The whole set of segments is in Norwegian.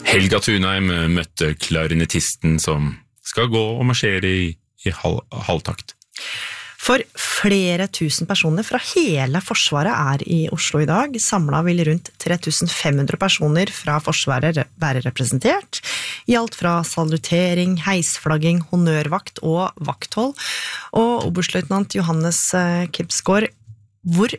Helga Thunheim møtte klarinettisten som skal gå og marsjere i halvtakt. For flere tusen personer fra hele Forsvaret i Oslo i dag. Samlet vil rundt 3500 personer fra Forsvaret være representert, i alt fra salutering, heisflagging, honnørvakt og vakthold. Og oberstløytnant Johannes Kipsgaard, hvor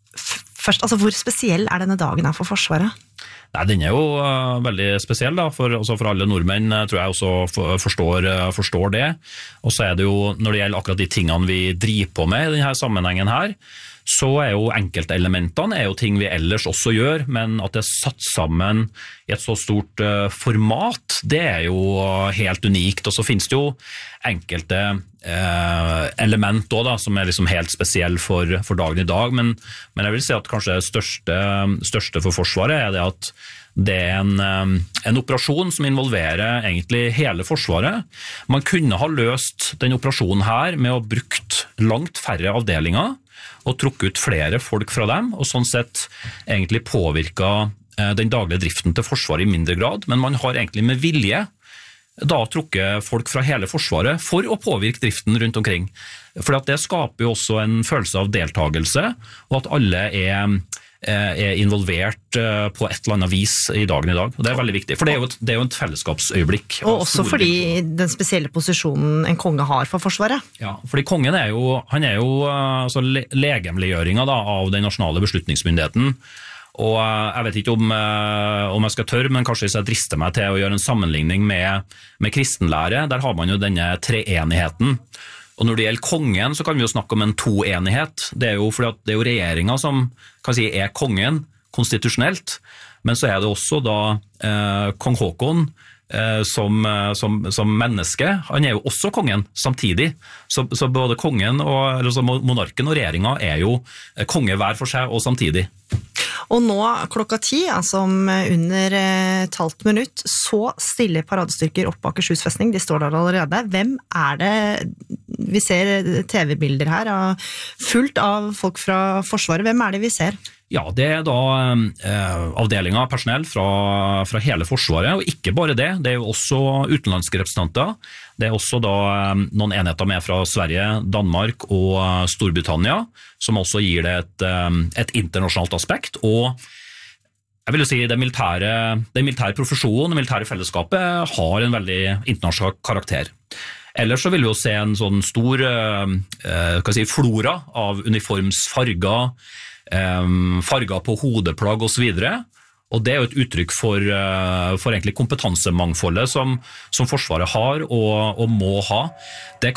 spesiell denne dagen for Forsvaret? Nei, den jo veldig spesiell da, for alle nordmenn tror jeg også forstår det. Og så det jo, når det gjelder akkurat de tingene vi driver på med i denne sammenhengen her, så jo enkeltelementene jo ting vi ellers også gjør, men at det satt sammen i et så stort format, det jo helt unikt. Og så finnes det jo enkelte element også, da, som liksom helt spesiell for dagen i dag, men jeg vil si at kanskje det største for Forsvaret det at det en operasjon som involverer egentlig hele Forsvaret. Man kunne ha løst den operasjonen her med å brukt langt færre avdelinger og trukket ut flere folk fra dem, og sånn sett egentlig påvirket den daglige driften til Forsvaret i mindre grad, men man har egentlig med vilje da trukket folk fra hele Forsvaret for å påvirke driften rundt omkring. For at det skaper jo også en følelse av deltagelse, og at alle involvert på et eller annet vis i dagen i dag. Og det veldig viktig, for det jo et fellesskapsøyeblikk. Og også fordi den spesielle posisjonen en konge har for Forsvaret. Ja, fordi kongen han jo altså legemliggjøringen da, av den nasjonale beslutningsmyndigheten. Og jeg vet ikke om jeg skal tørre, men kanskje hvis jeg drister meg til å gjøre en sammenligning med kristenlære, der har man jo denne treenigheten. Og når det gjelder kongen, så kan vi jo snakke om en toenighet. Det jo fordi at det jo regjeringen som kan si kongen konstitusjonelt, men så det også da kong Håkon som menneske. Han jo også kongen samtidig. Så både kongen og eller monarken og regjeringen jo konge hver for seg og samtidig. Og nå klokka 10, altså om under et halvt minutt, så stiller paradestyrker opp bak Akershus festning. De står der allerede. Hvem det? Vi ser TV-bilder her, fullt av folk fra Forsvaret. Hvem det vi ser? Ja, det da avdelinger av personell fra hele Forsvaret, og ikke bare det. Det jo også utenlandske representanter. Det også da noen enheter med fra Sverige, Danmark og Storbritannia, som også gir det et internasjonalt aspekt, og jeg vil jo si den militære profesjonen, det militære fellesskapet har en veldig internasjonal karakter. Ellers så vil vi jo se en sånn stor flora av uniformsfarger, farger på hodeplagg og så videre. Og det jo et uttrykk for egentlig kompetansemangfoldet som Forsvaret har og må ha. Det